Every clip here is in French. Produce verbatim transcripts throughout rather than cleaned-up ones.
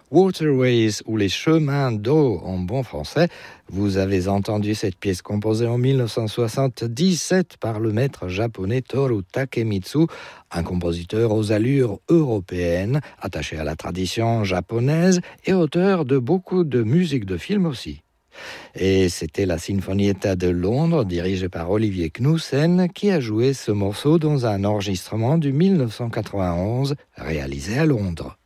Waterways ou les chemins d'eau en bon français. Vous avez entendu cette pièce composée en dix-neuf cent soixante-dix-sept par le maître japonais Toru Takemitsu, un compositeur aux allures européennes, attaché à la tradition japonaise et auteur de beaucoup de musique de film aussi. Et c'était la Sinfonietta de Londres, dirigée par Olivier Knudsen, qui a joué ce morceau dans un enregistrement du dix-neuf cent quatre-vingt-onze, réalisé à Londres.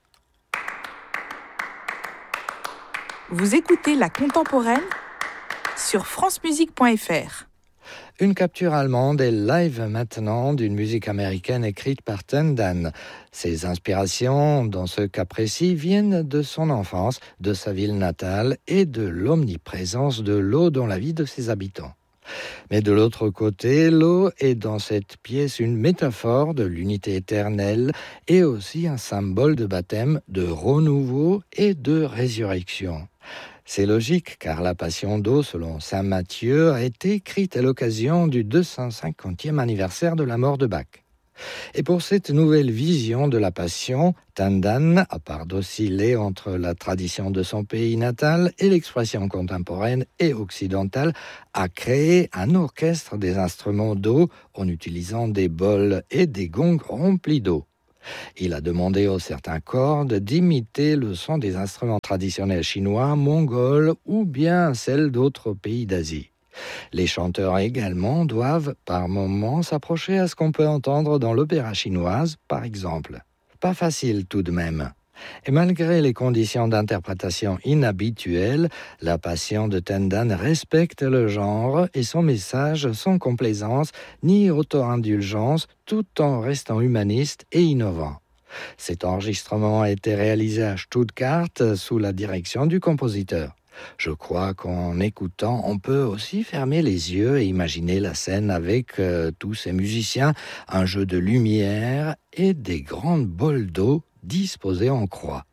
Vous écoutez La Contemporaine sur france musique point f r. Une capture allemande est live maintenant d'une musique américaine écrite par Tendan. Ses inspirations, dans ce cas précis, viennent de son enfance, de sa ville natale et de l'omniprésence de l'eau dans la vie de ses habitants. Mais de l'autre côté, l'eau est dans cette pièce une métaphore de l'unité éternelle et aussi un symbole de baptême, de renouveau et de résurrection. C'est logique, car la Passion d'eau, selon saint Matthieu, a été écrite à l'occasion du deux cent cinquantième anniversaire de la mort de Bach. Et pour cette nouvelle vision de la Passion, Tendan, à part d'osciller entre la tradition de son pays natal et l'expression contemporaine et occidentale, a créé un orchestre des instruments d'eau en utilisant des bols et des gongs remplis d'eau. Il a demandé aux certains cordes d'imiter le son des instruments traditionnels chinois, mongols ou bien celles d'autres pays d'Asie. Les chanteurs également doivent par moments s'approcher à ce qu'on peut entendre dans l'opéra chinoise, par exemple. Pas facile tout de même. Et malgré les conditions d'interprétation inhabituelles, la Passion de Tendan respecte le genre et son message sans complaisance ni auto-indulgence, tout en restant humaniste et innovant. Cet enregistrement a été réalisé à Stuttgart sous la direction du compositeur. Je crois qu'en écoutant, on peut aussi fermer les yeux et imaginer la scène avec euh, tous ces musiciens, un jeu de lumière et des grandes bols d'eau disposées en croix.